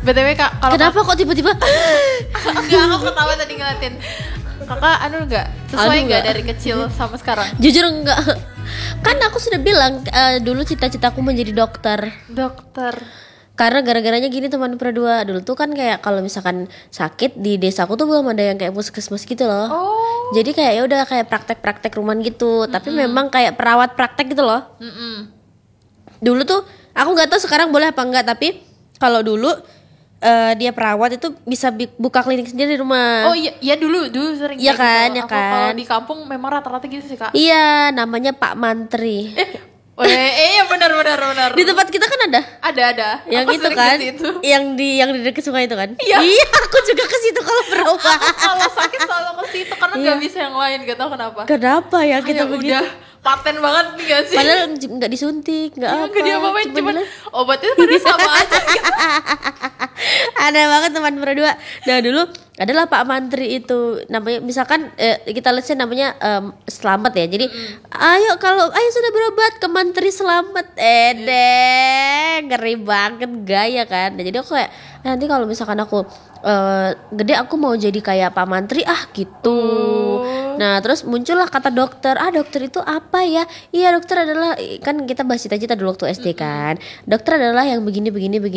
BTW Kak, kalau Kenapa kok tiba-tiba? enggak, aku ketawa tadi ngeliatin. Kakak enggak sesuai enggak dari kecil sama sekarang? Jujur enggak. Kan aku sudah bilang dulu cita-citaku menjadi dokter. Dokter. Karena gara-garanya gini teman perdua, dulu tuh kan kayak kalau misalkan sakit di desaku tuh belum ada yang kayak puskesmas gitu loh. Oh. Jadi kayak ya udah kayak praktek-praktek rumahan gitu, tapi memang kayak perawat praktek gitu loh. Dulu tuh aku nggak tahu sekarang boleh apa enggak, tapi kalau dulu dia perawat itu bisa buka klinik sendiri di rumah. Oh iya dulu sering Iya kayak kan, gitu. ya Aku kan. kalau di kampung memang rata-rata gitu sih Kak. Iya, namanya Pak Mantri. Iya benar. Di tempat kita kan ada. Ada. Yang Aku itu sering kan, ke situ. yang di dekat sungai itu kan. Iya. Aku juga ke situ kalau berobat. Kalau sakit selalu ke situ karena nggak bisa yang lain, gak tahu kenapa. Kenapa ya kita Kayak begitu? udah paten banget nih gak sih? Padahal nggak disuntik, nggak apa. Nggak diapa-apain, cuman bilang, obatnya pada sama aja. aneh banget teman berdua. Nah dulu adalah Pak Mantri itu namanya, misalkan kita lihat namanya Selamat ya. Jadi ayo sudah berobat ke Mantri Selamat. Ngeri banget gaya kan. Nah, jadi aku kayak nanti kalau misalkan aku gede aku mau jadi kayak Pak Mantri gitu. Nah terus muncullah kata dokter. Dokter itu apa ya? Iya dokter adalah, kan kita bahas cita-cita dulu waktu SD kan. Dokter adalah yang begini.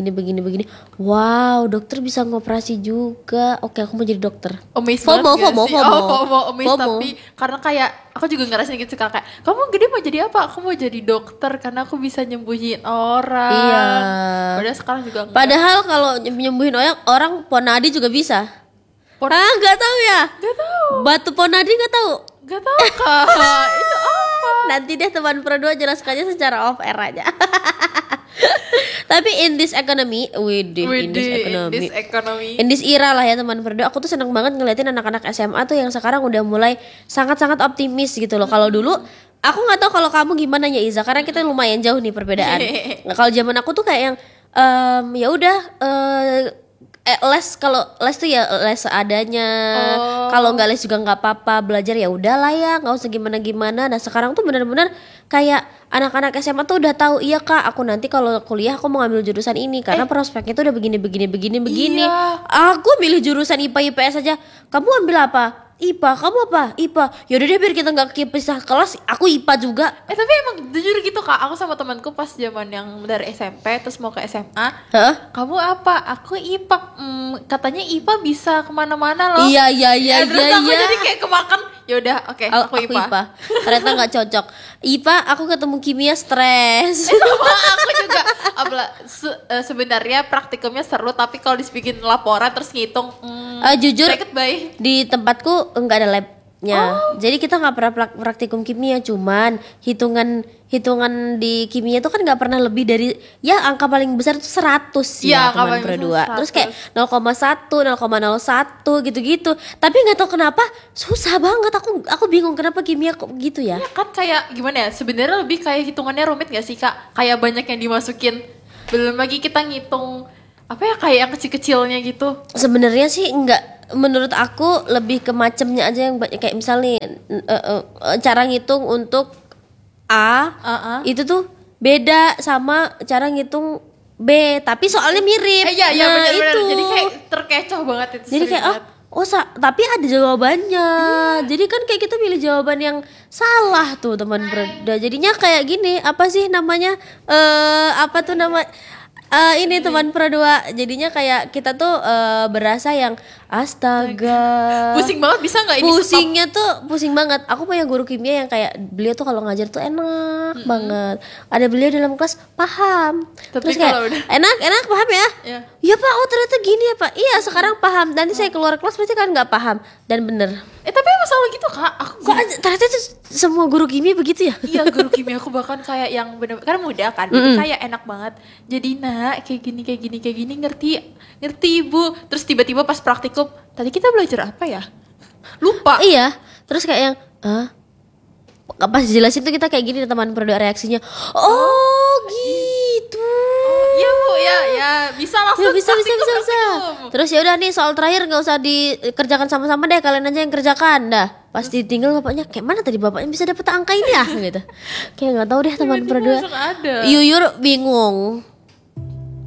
Wow, dokter bisa ngoperasi juga. Oke, aku mau jadi dokter. Omis FOMO. Omis. Tapi karena kayak aku juga ngerasain gitu kayak, kamu gede mau jadi apa? Aku mau jadi dokter karena aku bisa nyembuhin orang. Iya. Padahal sekarang juga enggak. Padahal kalau nyembuhin orang Ponadi juga bisa. Nggak tahu ya? Gak tahu. Batu Ponadi nggak tahu? Gak tahu Kak. Itu apa? Nanti deh teman berdua jelaskannya secara off air aja. Tapi in this economy, in this era lah ya teman berdua, aku tuh seneng banget ngeliatin anak-anak SMA tuh yang sekarang udah mulai sangat-sangat optimis gitu loh. Kalau dulu aku nggak tahu kalau kamu gimana ya Iza, karena kita lumayan jauh nih perbedaan. Nah, kalau zaman aku tuh kayak yang ya udah kalau les tuh ya les seadanya. Kalau nggak les juga nggak apa-apa, belajar ya udahlah ya, nggak usah gimana. Nah sekarang tuh benar-benar kayak anak-anak SMA tuh udah tahu, iya Kak, aku nanti kalau kuliah aku mau ngambil jurusan ini karena prospeknya tuh udah begini. Iya. Aku milih jurusan IPA IPS aja. Kamu ambil apa? IPA, kamu apa? IPA. Yaudah deh biar kita nggak pisah kelas, aku IPA juga. Tapi emang jujur gitu Kak, aku sama temanku pas zaman yang dari SMP terus mau ke SMA. Kamu apa? Aku IPA. Katanya IPA bisa kemana-mana loh. Iya. Terus aku jadi kayak kemakan. Yaudah, oke, aku IPA. Ternyata nggak cocok. IPA aku ketemu kimia stres. Sama aku juga. Sebenarnya praktikumnya seru, tapi kalau dibikin laporan terus ngitung, jujur bye. di tempatku nggak ada labnya. Jadi kita nggak pernah praktikum kimia, cuman hitungan di kimia itu kan nggak pernah lebih dari, ya angka paling besar itu 100 ya teman berdua. Terus kayak 0,1, 0,01 gitu-gitu. Tapi nggak tahu kenapa susah banget. Aku bingung kenapa kimia kok gitu ya. Ya kan kayak gimana ya? Sebenarnya lebih kayak hitungannya rumit nggak sih Kak? Kayak banyak yang dimasukin. Belum lagi kita ngitung apa ya, kayak yang kecil-kecilnya gitu. Sebenarnya sih enggak. Menurut aku lebih ke macamnya aja yang kayak misalnya cara ngitung untuk itu tuh beda sama cara ngitung B, tapi soalnya mirip. Iya benar. Itu. Jadi kayak terkecoh banget itu. Jadi kayak tapi ada jawabannya. Jadi kan kayak kita pilih jawaban yang salah tuh teman berdua. Jadinya kayak gini, apa sih namanya? Apa tuh nama? Ini teman berdua. Jadinya kayak kita tuh berasa yang astaga. Pusing banget, bisa nggak ini pusingnya stop? Tuh pusing banget. Aku punya guru kimia yang kayak beliau tuh kalau ngajar tuh enak banget. Ada beliau dalam kelas paham. Tapi terus kayak udah enak paham ya? Iya Pak, ternyata gini ya Pak. Iya sekarang paham. Nanti saya keluar kelas pasti kan nggak paham dan bener. Tapi masalah gitu Kak. Ternyata tuh semua guru kimia begitu ya? Iya, guru kimia aku bahkan kayak yang bener, karena muda kan, jadi kayak enak banget. Jadi kayak gini ngerti Ibu. Terus tiba-tiba pas praktikum, tadi kita belajar apa ya? Lupa. Iya. Terus kayak yang pas jelasin tuh kita kayak gini teman berdua reaksinya. Gitu. Iya Bu, ya bisa langsung. Ya, bisa. Terus ya udah nih soal terakhir nggak usah dikerjakan sama-sama deh, kalian aja yang kerjakan dah. Pas ditinggal bapaknya, kayak mana tadi bapaknya bisa dapet angka ini ya gitu. Kayak nggak tahu deh teman berdua. Yuyur bingung.